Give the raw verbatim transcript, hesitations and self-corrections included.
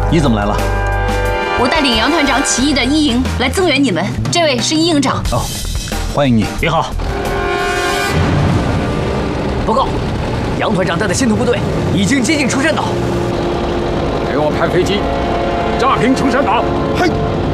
你怎么来了？ 我带领杨团长起义的一营来增援你们，这位是一营长。 哦，欢迎你。 你好。报告，杨团长带的先头部队已经接近崇山岛。 给我派飞机炸平崇山岛。嘿。